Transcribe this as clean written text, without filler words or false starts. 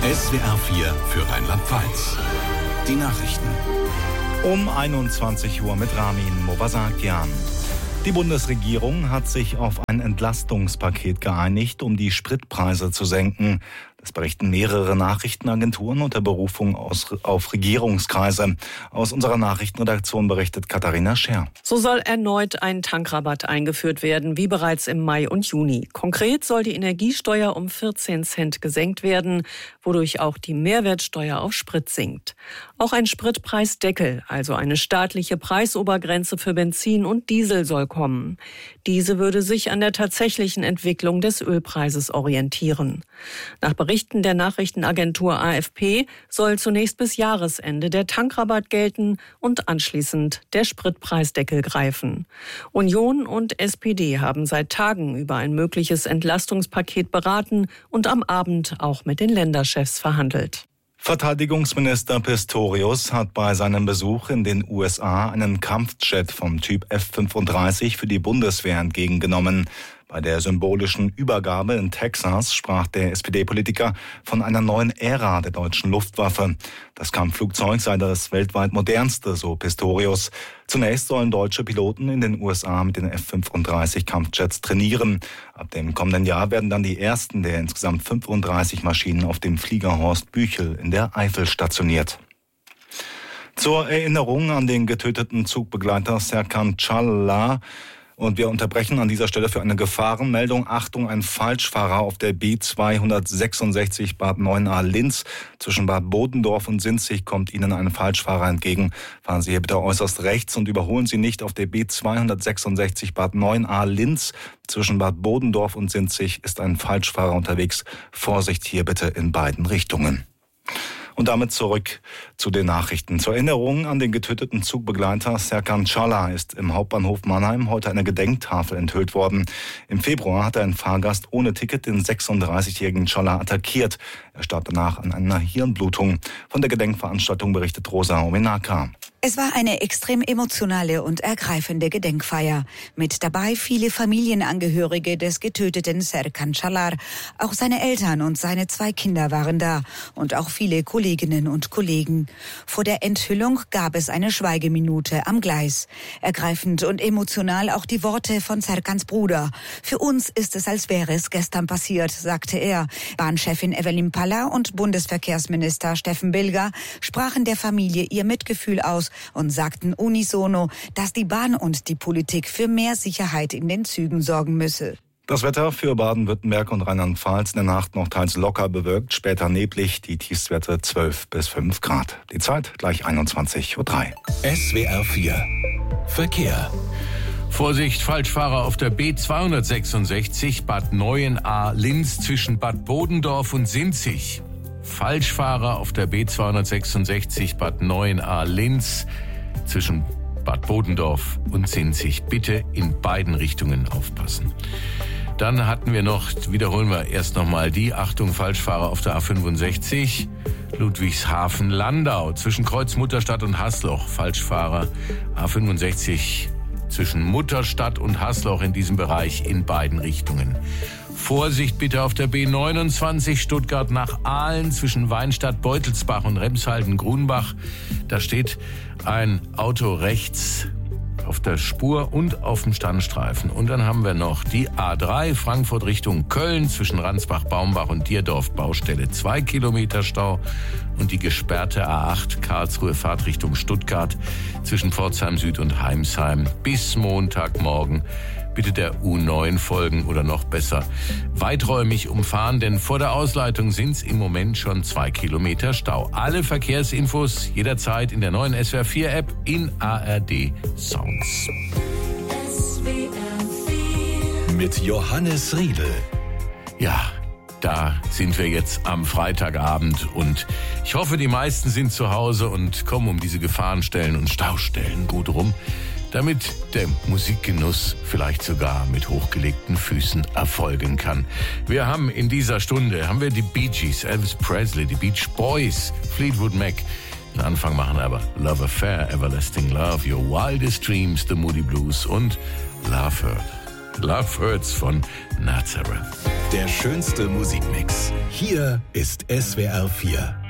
SWR 4 für Rheinland-Pfalz. Die Nachrichten. Um 21 Uhr mit Ramin Movasakian. Die Bundesregierung hat sich auf ein Entlastungspaket geeinigt, um die Spritpreise zu senken. Das berichten mehrere Nachrichtenagenturen unter Berufung auf Regierungskreise. Aus unserer Nachrichtenredaktion berichtet Katharina Scher. So soll erneut ein Tankrabatt eingeführt werden, wie bereits im Mai und Juni. Konkret soll die Energiesteuer um 14 Cent gesenkt werden, wodurch auch die Mehrwertsteuer auf Sprit sinkt. Auch ein Spritpreisdeckel, also eine staatliche Preisobergrenze für Benzin und Diesel, soll kommen. Diese würde sich an der tatsächlichen Entwicklung des Ölpreises orientieren. Nach Berichten der Nachrichtenagentur AFP soll zunächst bis Jahresende der Tankrabatt gelten und anschließend der Spritpreisdeckel greifen. Union und SPD haben seit Tagen über ein mögliches Entlastungspaket beraten und am Abend auch mit den Länderchefs verhandelt. Verteidigungsminister Pistorius hat bei seinem Besuch in den USA einen Kampfjet vom Typ F-35 für die Bundeswehr entgegengenommen. Bei der symbolischen Übergabe in Texas sprach der SPD-Politiker von einer neuen Ära der deutschen Luftwaffe. Das Kampfflugzeug sei das weltweit modernste, so Pistorius. Zunächst sollen deutsche Piloten in den USA mit den F-35-Kampfjets trainieren. Ab dem kommenden Jahr werden dann die ersten der insgesamt 35 Maschinen auf dem Flieger Horst Büchel in der Eifel stationiert. Zur Erinnerung an den getöteten Zugbegleiter Serkan Çalhanoğlu. Und wir unterbrechen an dieser Stelle für eine Gefahrenmeldung. Achtung, ein Falschfahrer auf der B266 Bad Neuenahr-Linz. Zwischen Bad Bodendorf und Sinzig kommt Ihnen ein Falschfahrer entgegen. Fahren Sie hier bitte äußerst rechts und überholen Sie nicht auf der B266 Bad Neuenahr-Linz. Zwischen Bad Bodendorf und Sinzig ist ein Falschfahrer unterwegs. Vorsicht hier bitte in beiden Richtungen. Und damit zurück zu den Nachrichten. Zur Erinnerung an den getöteten Zugbegleiter Serkan Çalhanoğlu ist im Hauptbahnhof Mannheim heute eine Gedenktafel enthüllt worden. Im Februar hat ein Fahrgast ohne Ticket den 36-jährigen Çalhanoğlu attackiert. Er starb danach an einer Hirnblutung. Von der Gedenkveranstaltung berichtet Rosa Omenaka. Es war eine extrem emotionale und ergreifende Gedenkfeier. Mit dabei viele Familienangehörige des getöteten Serkan Çalhanoğlu. Auch seine Eltern und seine 2 Kinder waren da und auch viele Kolleginnen und Kollegen. Vor der Enthüllung gab es eine Schweigeminute am Gleis. Ergreifend und emotional auch die Worte von Serkans Bruder. Für uns ist es, als wäre es gestern passiert, sagte er. Bahnchefin Evelyn Palla und Bundesverkehrsminister Steffen Bilger sprachen der Familie ihr Mitgefühl aus und sagten unisono, dass die Bahn und die Politik für mehr Sicherheit in den Zügen sorgen müsse. Das Wetter für Baden-Württemberg und Rheinland-Pfalz in der Nacht noch teils locker bewölkt, später neblig, die Tiefstwerte 12 bis 5 Grad. Die Zeit gleich 21:03 Uhr. SWR 4 Verkehr. Vorsicht, Falschfahrer auf der B266 Bad Neuenahr-Linz zwischen Bad Bodendorf und Sinzig. Falschfahrer auf der B266 Bad Neuenahr-Linz zwischen Bad Bodendorf und Sinzig. Bitte in beiden Richtungen aufpassen. Dann hatten wir noch, wiederholen wir erst nochmal die, Achtung, Falschfahrer auf der A65, Ludwigshafen-Landau zwischen Kreuz Mutterstadt und Haßloch. Falschfahrer A65 zwischen Mutterstadt und Haßloch in diesem Bereich in beiden Richtungen. Vorsicht bitte auf der B29 Stuttgart nach Aalen zwischen Weinstadt, Beutelsbach und Remshalden-Grunbach. Da steht ein Auto rechts auf der Spur und auf dem Standstreifen. Und dann haben wir noch die A3 Frankfurt Richtung Köln zwischen Ransbach, Baumbach und Dierdorf, Baustelle 2 Kilometer Stau. Und die gesperrte A8 Karlsruhe Fahrtrichtung Stuttgart zwischen Pforzheim Süd und Heimsheim bis Montagmorgen. Bitte der U9 folgen oder noch besser weiträumig umfahren, denn vor der Ausleitung sind es im Moment schon 2 Kilometer Stau. Alle Verkehrsinfos jederzeit in der neuen SWR 4 App in ARD Sounds. Mit Johannes Riedel. Ja, da sind wir jetzt am Freitagabend und ich hoffe, die meisten sind zu Hause und kommen um diese Gefahrenstellen und Staustellen gut rum, damit der Musikgenuss vielleicht sogar mit hochgelegten Füßen erfolgen kann. Wir haben in dieser Stunde die Bee Gees, Elvis Presley, die Beach Boys, Fleetwood Mac. Den Anfang machen aber Love Affair, Everlasting Love, Your Wildest Dreams, The Moody Blues und Love Hurt. Love Hurts von Nazareth. Der schönste Musikmix. Hier ist SWR 4.